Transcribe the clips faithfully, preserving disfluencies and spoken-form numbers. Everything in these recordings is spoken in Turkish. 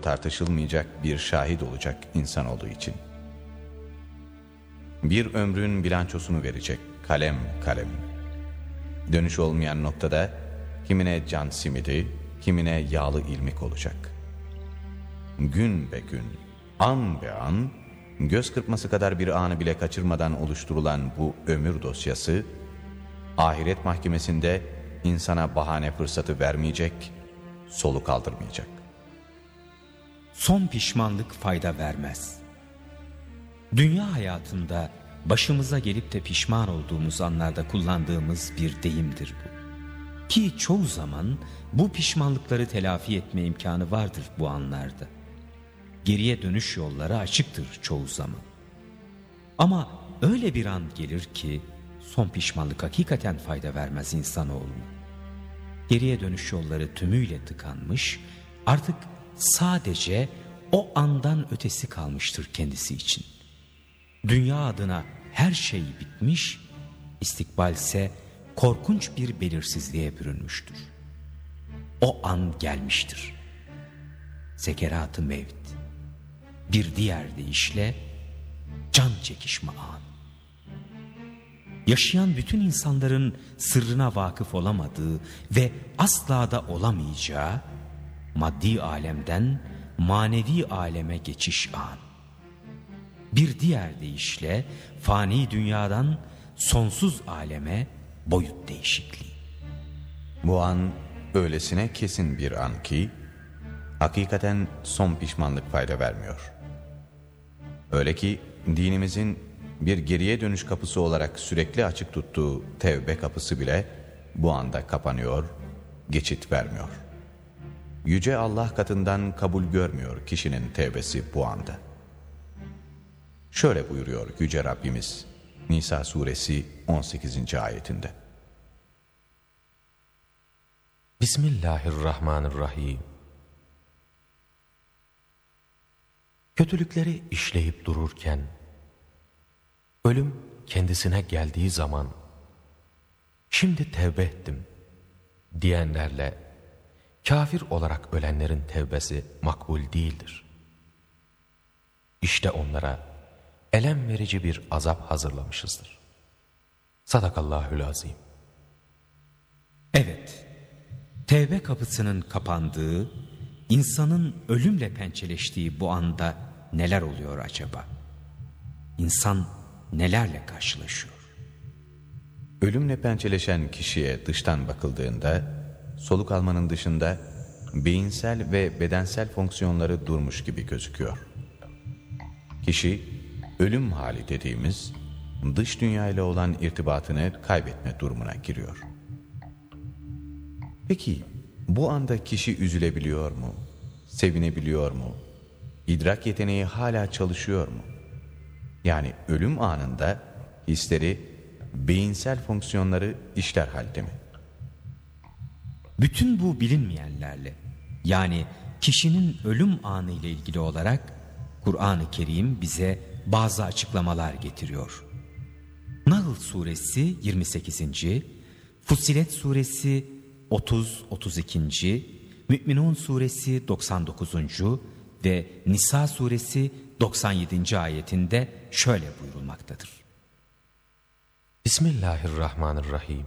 tartışılmayacak bir şahit olacak insanoğlu için. Bir ömrün bilançosunu verecek kalem kalem. Dönüş olmayan noktada kimine can simidi, kimine yağlı ilmik olacak. Gün be gün, an be an, göz kırpması kadar bir anı bile kaçırmadan oluşturulan bu ömür dosyası, ahiret mahkemesinde insana bahane fırsatı vermeyecek, soluk aldırmayacak. Son pişmanlık fayda vermez. Dünya hayatında başımıza gelip de pişman olduğumuz anlarda kullandığımız bir deyimdir bu. Ki çoğu zaman bu pişmanlıkları telafi etme imkanı vardır bu anlarda. Geriye dönüş yolları açıktır çoğu zaman. Ama öyle bir an gelir ki son pişmanlık hakikaten fayda vermez insanoğluna. Geriye dönüş yolları tümüyle tıkanmış, artık sadece o andan ötesi kalmıştır kendisi için. Dünya adına her şey bitmiş, istikbal ise korkunç bir belirsizliğe bürünmüştür. O an gelmiştir. Sekerat-ı mevt. Bir diğer deyişle can çekişme anı. Yaşayan bütün insanların sırrına vakıf olamadığı ve asla da olamayacağı maddi alemden manevi aleme geçiş anı. Bir diğer deyişle fani dünyadan sonsuz aleme boyut değişikliği. Bu an öylesine kesin bir an ki hakikaten son pişmanlık fayda vermiyor. Öyle ki dinimizin bir geriye dönüş kapısı olarak sürekli açık tuttuğu tevbe kapısı bile bu anda kapanıyor, geçit vermiyor. Yüce Allah katından kabul görmüyor kişinin tevbesi bu anda. Şöyle buyuruyor Yüce Rabbimiz Nisa suresi on sekizinci ayetinde. Bismillahirrahmanirrahim. Kötülükleri işleyip dururken, ölüm kendisine geldiği zaman, şimdi tevbe ettim diyenlerle, kafir olarak ölenlerin tevbesi makbul değildir. İşte onlara elem verici bir azap hazırlamışızdır. Sadakallahül azim. Evet, tevbe kapısının kapandığı, insanın ölümle pençeleştiği bu anda neler oluyor acaba? İnsan nelerle karşılaşıyor? Ölümle pençeleşen kişiye dıştan bakıldığında, soluk almanın dışında beyinsel ve bedensel fonksiyonları durmuş gibi gözüküyor. Kişi, ölüm hali dediğimiz dış dünya ile olan irtibatını kaybetme durumuna giriyor. Peki bu anda kişi üzülebiliyor mu? Sevinebiliyor mu? İdrak yeteneği hala çalışıyor mu? Yani ölüm anında hisleri, beyinsel fonksiyonları işler halde mi? Bütün bu bilinmeyenlerle, yani kişinin ölüm anı ile ilgili olarak Kur'an-ı Kerim bize bazı açıklamalar getiriyor. Nahl suresi yirmi sekizinci, Fussilet suresi otuz otuz ikinci, Mü'minun suresi doksan dokuzuncu ve Nisa suresi doksan yedinci ayetinde şöyle buyurulmaktadır. Bismillahirrahmanirrahim.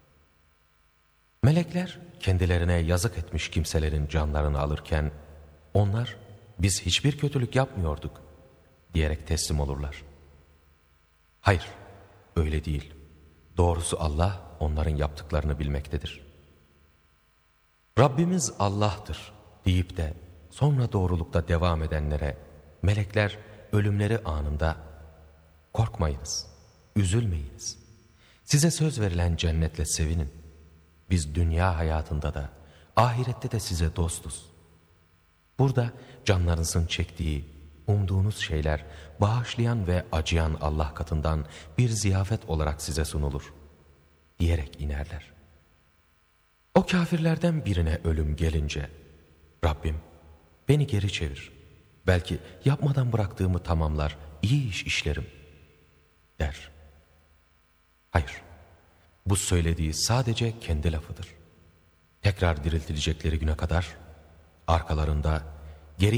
Melekler kendilerine yazık etmiş kimselerin canlarını alırken, onlar biz hiçbir kötülük yapmıyorduk diyerek teslim olurlar. Hayır, öyle değil. Doğrusu Allah onların yaptıklarını bilmektedir. Rabbimiz Allah'tır deyip de sonra doğrulukta devam edenlere melekler ölümleri anında korkmayınız, üzülmeyiniz. Size söz verilen cennetle sevinin. Biz dünya hayatında da ahirette de size dostuz. Burada canlarınızın çektiği, umduğunuz şeyler bağışlayan ve acıyan Allah katından bir ziyafet olarak size sunulur diyerek inerler. O kafirlerden birine ölüm gelince, Rabbim beni geri çevir, belki yapmadan bıraktığımı tamamlar, iyi iş işlerim der. Hayır, bu söylediği sadece kendi lafıdır. Tekrar diriltilecekleri güne kadar arkalarında